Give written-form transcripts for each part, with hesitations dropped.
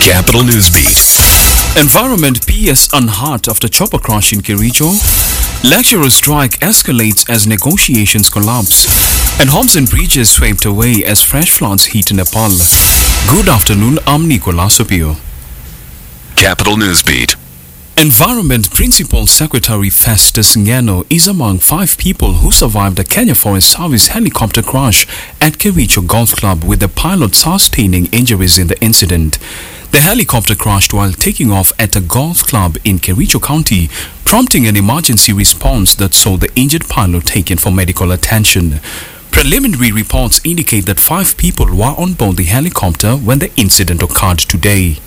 Capital Newsbeat. Environment PS unhurt after chopper crash in Kericho. Lecturer strike escalates as negotiations collapse. And homes and bridges swept away as fresh floods hit Nepal. Good afternoon, I'm Nicolas Opio. Capital Newsbeat. Environment Principal Secretary Festus Ngeno is among 5 people who survived the Kenya Forest Service helicopter crash at Kericho Golf Club, with the pilot sustaining injuries in the incident. The helicopter crashed while taking off at a golf club in Kericho County, prompting an emergency response that saw the injured pilot taken for medical attention. Preliminary reports indicate that 5 people were on board the helicopter when the incident occurred today.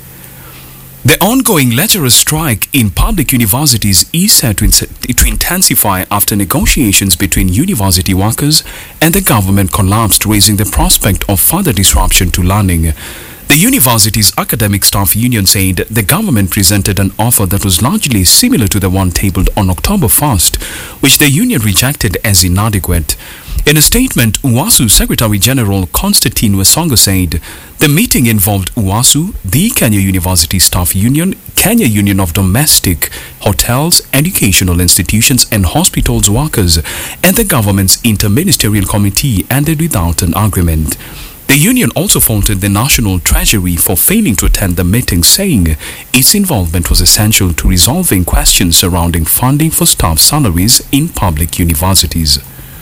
The ongoing lecturer strike in public universities is set to intensify after negotiations between university workers and the government collapsed, raising the prospect of further disruption to learning. The university's academic staff union said the government presented an offer that was largely similar to the one tabled on October 1st, which the union rejected as inadequate. In a statement, UWASU Secretary General Constantine Wesongo said the meeting involved UWASU, the Kenya University Staff Union, Kenya Union of Domestic, Hotels, Educational Institutions and Hospitals workers, and the government's Interministerial Committee, ended without an agreement. The union also faulted the National Treasury for failing to attend the meeting, saying its involvement was essential to resolving questions surrounding funding for staff salaries in public universities.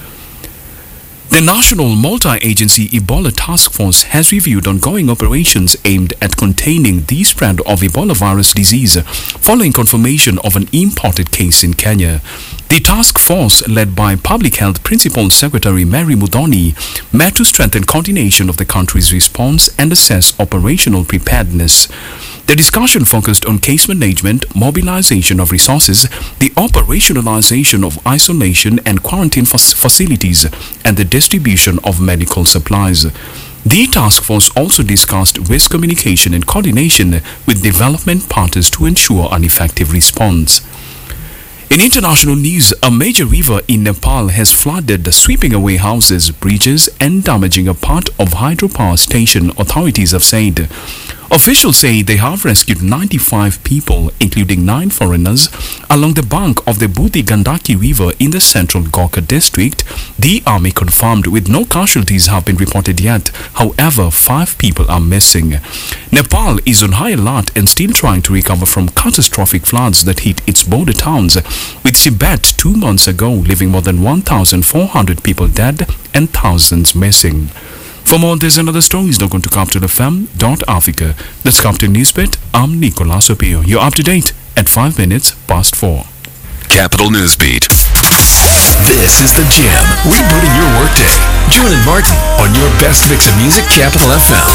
The National Multi-Agency Ebola Task Force has reviewed ongoing operations aimed at containing the spread of Ebola virus disease following confirmation of an imported case in Kenya. The task force, led by Public Health Principal Secretary Mary Mudhoni, met to strengthen coordination of the country's response and assess operational preparedness. The discussion focused on case management, mobilization of resources, the operationalization of isolation and quarantine facilities, and the distribution of medical supplies. The task force also discussed risk communication and coordination with development partners to ensure an effective response. In international news, a major river in Nepal has flooded, sweeping away houses, bridges, and damaging a part of hydropower station, authorities have said. Officials say they have rescued 95 people, including 9 foreigners, along the bank of the Bhuti Gandaki River in the central Gorkha district. The army confirmed with no casualties have been reported yet. However, 5 people are missing. Nepal is on high alert and still trying to recover from catastrophic floods that hit its border towns, with Tibet 2 months ago leaving more than 1,400 people dead and thousands missing. For more on this and other stories, log on to capitalfm.africa. That's Capital Newsbeat. I'm Nicolas Opio. You're up to date at 5 minutes past 4. Capital Newsbeat. This is The Jam, rebooting your workday. Join Martin on your best mix of music, Capital FM.